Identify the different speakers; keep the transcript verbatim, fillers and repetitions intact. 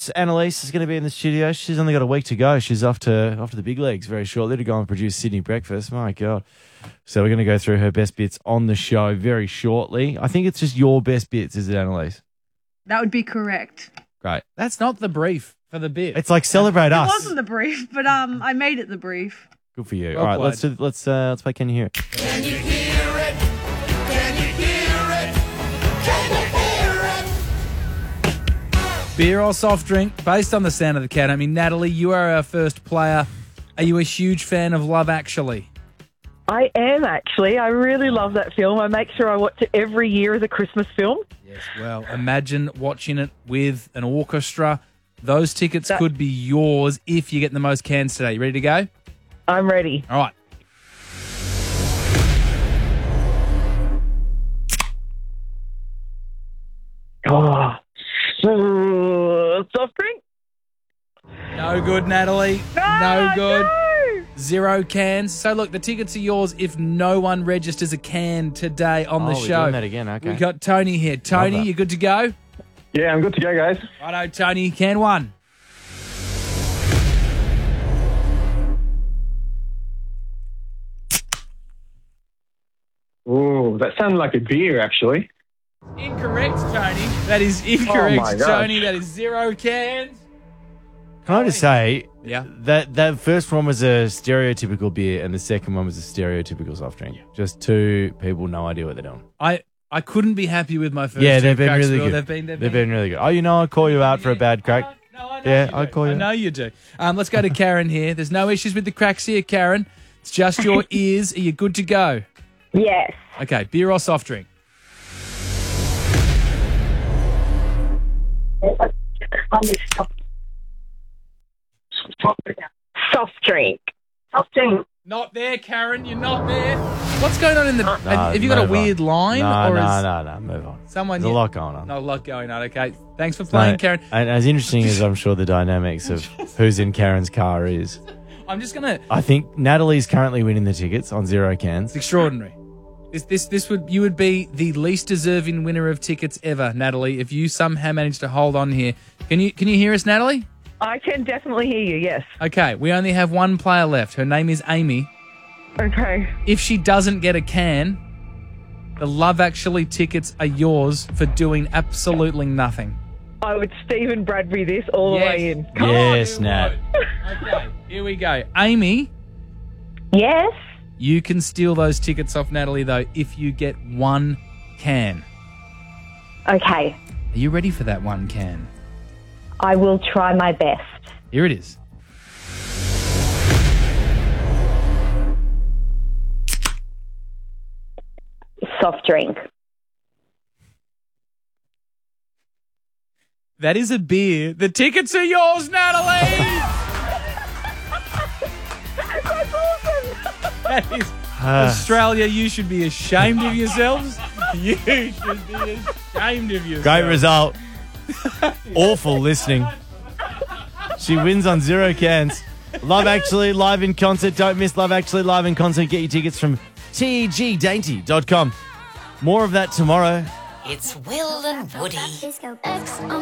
Speaker 1: course, Annalise is going to be in the studio. She's only got a week to go. She's off to off to the big leagues very shortly to go and produce Sydney Breakfast. My God. So we're going to go through her best bits on the show very shortly. I think it's just your best bits, is it, Annalise?
Speaker 2: That would be correct.
Speaker 1: Great.
Speaker 3: That's not the brief for the bit.
Speaker 1: It's like celebrate
Speaker 2: It
Speaker 1: us.
Speaker 2: wasn't the brief, but um, I made it the brief.
Speaker 1: Good for you.
Speaker 3: Well
Speaker 1: All right,
Speaker 3: played.
Speaker 1: let's do, let's uh, let's play Can You Hear It?
Speaker 4: Can you hear it? Can you hear it? Can you hear it?
Speaker 3: Beer or soft drink, based on the sound of the cat. I mean, Natalie, you are our first player. Are you a huge fan of Love Actually?
Speaker 5: I am, actually. I really love that film. I make sure I watch it every year as a Christmas film.
Speaker 3: Yes. Well, imagine watching it with an orchestra. Those tickets
Speaker 5: That-
Speaker 3: could be yours if you get the most cans today. You ready to go?
Speaker 5: I'm ready.
Speaker 3: All right.
Speaker 5: Oh, so, soft drink?
Speaker 3: No good, Natalie.
Speaker 5: No,
Speaker 3: no good.
Speaker 5: no.
Speaker 3: Zero cans. So, look, the tickets are yours if no one registers a can today on the
Speaker 1: Oh, we're
Speaker 3: show.
Speaker 1: doing that again, okay.
Speaker 3: We got Tony here. Tony,
Speaker 1: that.
Speaker 3: you good to go?
Speaker 6: Yeah, I'm good to go, guys.
Speaker 3: Righto, Tony. Can one.
Speaker 6: Ooh, that sounded like a beer, actually.
Speaker 3: Incorrect, Tony. That is incorrect,
Speaker 6: Oh, my gosh.
Speaker 3: Tony. That is zero cans.
Speaker 1: Can I just say
Speaker 3: Yeah.
Speaker 1: that that first one was a stereotypical beer and the second one was a stereotypical soft drink. Just two people, no idea what they're doing.
Speaker 3: I, I couldn't be happy with my first
Speaker 1: Yeah,
Speaker 3: two
Speaker 1: they've been
Speaker 3: cracks,
Speaker 1: really
Speaker 3: Will.
Speaker 1: good.
Speaker 3: They've been, they've,
Speaker 1: They've been really good. Oh, you know, I'll call you out for a bad crack.
Speaker 3: No, I know
Speaker 1: Yeah,
Speaker 3: you
Speaker 1: I'll
Speaker 3: do.
Speaker 1: call you
Speaker 3: I
Speaker 1: out.
Speaker 3: know you do. Um, let's go to Karen here. There's no issues with the cracks here, Karen. It's just your ears. Are you good to go?
Speaker 5: Yes.
Speaker 3: Okay, beer or soft drink?
Speaker 5: Soft drink. Soft drink.
Speaker 3: Not there, Karen. You're not there. What's going on in the...
Speaker 1: No,
Speaker 3: have you got a
Speaker 1: move on.
Speaker 3: weird line?
Speaker 1: No,
Speaker 3: or
Speaker 1: no,
Speaker 3: is
Speaker 1: no, no, move on.
Speaker 3: someone...
Speaker 1: There's a lot going on.
Speaker 3: No, a lot going on. Okay, thanks for playing,
Speaker 1: No,
Speaker 3: Karen.
Speaker 1: And as interesting as I'm sure the dynamics of who's in Karen's car is,
Speaker 3: I'm just going to...
Speaker 1: I think Natalie's currently winning the tickets on zero cans.
Speaker 3: It's extraordinary. This, this, this would you would be the least deserving winner of tickets ever, Natalie, if you somehow managed to hold on here. Can you can you hear us, Natalie?
Speaker 5: I can definitely hear you, yes.
Speaker 3: Okay, we only have one player left. Her name is Amy.
Speaker 5: Okay.
Speaker 3: If she doesn't get a can, the Love Actually tickets are yours for doing absolutely nothing.
Speaker 5: I would Stephen Bradbury this all the way in.
Speaker 3: Come
Speaker 1: Yes,
Speaker 3: on, you
Speaker 1: Nat.
Speaker 3: would. Okay, here we go. Amy,
Speaker 5: Yes.
Speaker 3: you can steal those tickets off Natalie, though, if you get one can.
Speaker 7: Okay,
Speaker 3: Are you ready for that one can?
Speaker 7: I will try my best.
Speaker 3: Here it is.
Speaker 7: Soft drink.
Speaker 3: That is a beer. The tickets are yours, Natalie!
Speaker 5: That's awesome.
Speaker 3: That is Australia. You should be ashamed of yourselves. You should be ashamed of yourselves.
Speaker 1: Great result. Awful listening. She wins on zero cans. Love Actually live in concert. Don't miss Love Actually live in concert. Get your tickets from T E G dainty dot com. More of that tomorrow.
Speaker 4: It's Will and Woody.